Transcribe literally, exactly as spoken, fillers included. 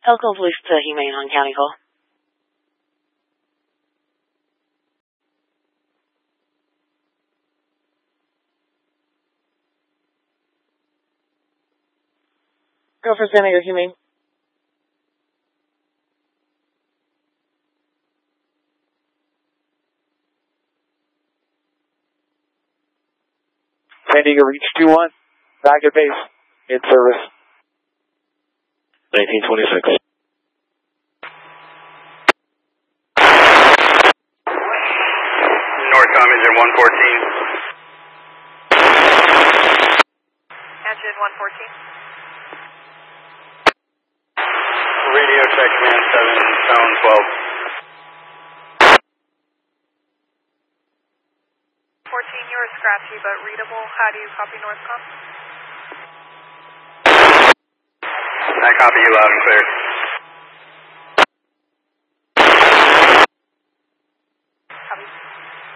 Elko Police to Humane on County Call. Go for San Diego Humane. San Diego reach two one. Back at base. In service. nineteen twenty-six. Northcom engine one fourteen. Engine one fourteen. Radio check command seven, tone twelve. fourteen, you were scratchy but readable. How do you copy Northcom? I copy you loud and clear.